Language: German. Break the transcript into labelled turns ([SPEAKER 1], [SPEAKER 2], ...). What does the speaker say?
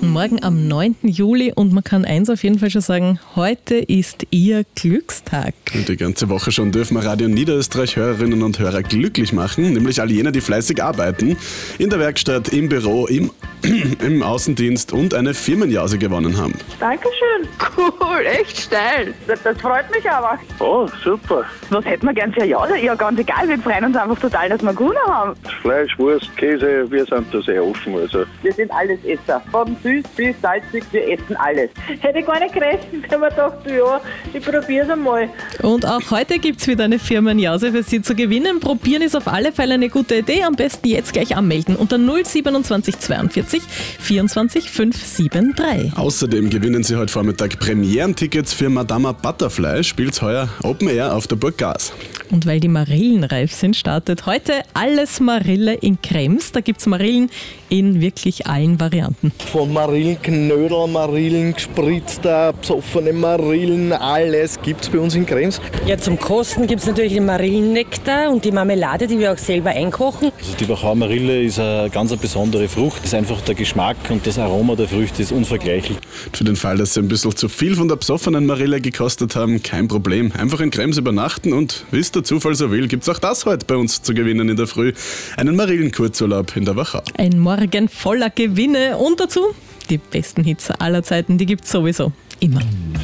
[SPEAKER 1] Morgen am 9. Juli und man kann eins auf jeden Fall schon sagen, heute ist Ihr Glückstag.
[SPEAKER 2] Und die ganze Woche schon dürfen wir Radio Niederösterreich Hörerinnen und Hörer glücklich machen, nämlich all jene, die fleißig arbeiten, in der Werkstatt, im Büro, im Außendienst und eine Firmenjause gewonnen haben.
[SPEAKER 3] Dankeschön.
[SPEAKER 4] Cool, echt steil.
[SPEAKER 3] Das freut mich aber.
[SPEAKER 5] Oh, super.
[SPEAKER 3] Was hätten wir gern für ein Jause? Ja, ganz egal, wir freuen uns einfach total, dass wir gewonnen haben.
[SPEAKER 5] Fleisch, Wurst, Käse, wir sind da sehr offen. Also.
[SPEAKER 3] Wir sind alles Esser. Von süß bis salzig, wir essen alles. Hätte ich gar nicht gerechnet, aber ich dachte, ja, ich probiere es einmal.
[SPEAKER 1] Und auch heute gibt es wieder eine Firmenjause für Sie zu gewinnen. Probieren ist auf alle Fälle eine gute Idee. Am besten jetzt gleich anmelden unter 027 42 24 573.
[SPEAKER 2] Außerdem gewinnen Sie heute Vormittag Premierentickets für Madama Butterfly. Spielt's heuer Open Air auf der Burg Gas.
[SPEAKER 1] Und weil die Marillen reif sind, startet heute Alles Marille in Krems. Da gibt es Marillen in wirklich allen Varianten.
[SPEAKER 6] Von Marillenknödel, Marillen gespritzter, besoffene Marillen, alles gibt es bei uns in Krems.
[SPEAKER 7] Ja, zum Kosten gibt es natürlich den Marillennektar und die Marmelade, die wir auch selber einkochen.
[SPEAKER 8] Also die Wachau-Marille ist eine ganz besondere Frucht. Das ist einfach der Geschmack und das Aroma der Früchte ist unvergleichlich.
[SPEAKER 2] Für den Fall, dass Sie ein bisschen zu viel von der besoffenen Marille gekostet haben, kein Problem. Einfach in Krems übernachten und, wie es der Zufall so will, gibt es auch das heute bei uns zu gewinnen in der Früh. Einen Marillenkurzurlaub in der Wachau.
[SPEAKER 1] Ein Morgen voller Gewinne und dazu die besten Hits aller Zeiten, die gibt es sowieso immer.